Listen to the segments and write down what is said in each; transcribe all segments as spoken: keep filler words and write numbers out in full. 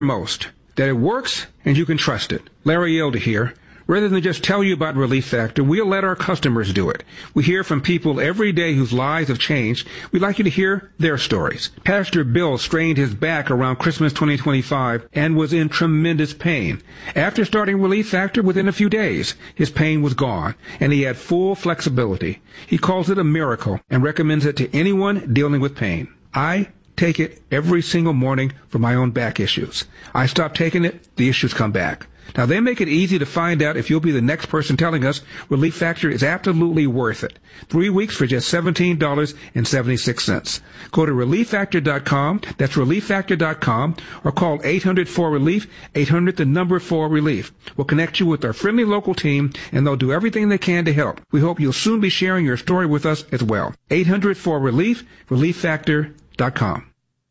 most, that it works and you can trust it. Larry Elder here. Rather than just tell you about Relief Factor, we'll let our customers do it. We hear from people every day whose lives have changed. We'd like you to hear their stories. Pastor Bill strained his back around Christmas twenty twenty-five and was in tremendous pain. After starting Relief Factor, within a few days, his pain was gone, and he had full flexibility. He calls it a miracle and recommends it to anyone dealing with pain. I take it every single morning for my own back issues. I stop taking it, the issues come back. Now, they make it easy to find out if you'll be the next person telling us Relief Factor is absolutely worth it. Three weeks for just seventeen dollars and seventy-six cents. Go to relief factor dot com, that's relief factor dot com, or call eight hundred four relief, eight hundred the number four relief. We'll connect you with our friendly local team, and they'll do everything they can to help. We hope you'll soon be sharing your story with us as well. eight hundred four relief, relief factor dot com.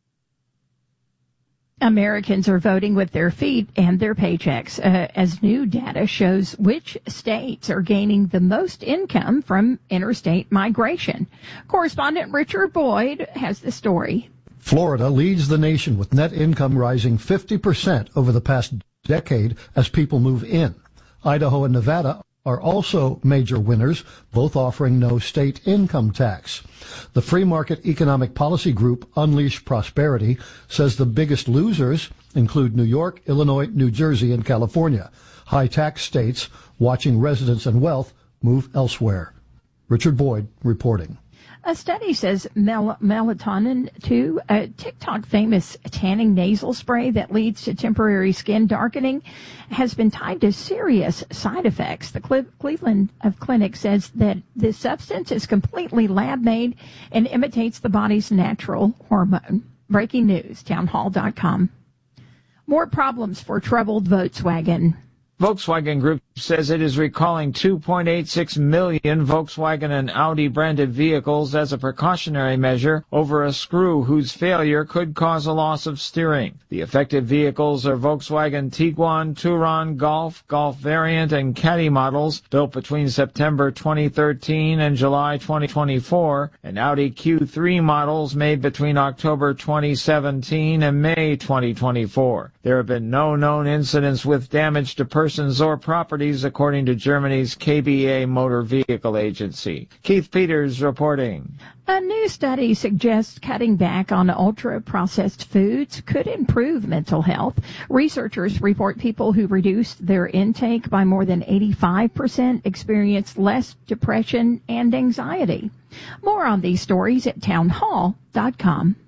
Americans are voting with their feet and their paychecks uh, as new data shows which states are gaining the most income from interstate migration. Correspondent Richard Boyd has the story. Florida leads the nation with net income rising fifty percent over the past decade as people move in. Idaho and Nevada are also major winners, both offering no state income tax. The Free Market Economic Policy Group, Unleash Prosperity, says the biggest losers include New York, Illinois, New Jersey, and California, high tax states watching residents and wealth move elsewhere. Richard Boyd reporting. A study says mel- melatonin two, a TikTok famous tanning nasal spray that leads to temporary skin darkening, has been tied to serious side effects. The Cle- Cleveland Clinic says that this substance is completely lab-made and imitates the body's natural hormone. Breaking news, townhall dot com. More problems for troubled Volkswagen. Volkswagen Group says it is recalling two point eight six million Volkswagen and Audi branded vehicles as a precautionary measure over a screw whose failure could cause a loss of steering. The affected vehicles are Volkswagen Tiguan, Touran, Golf, Golf Variant, and Caddy models built between September twenty thirteen and July twenty twenty-four, and Audi Q three models made between October twenty seventeen and May twenty twenty-four. There have been no known incidents with damage to persons or properties, according to Germany's K B A Motor Vehicle Agency. Keith Peters reporting. A new study suggests cutting back on ultra-processed foods could improve mental health. Researchers report people who reduced their intake by more than eighty-five percent experienced less depression and anxiety. More on these stories at townhall dot com.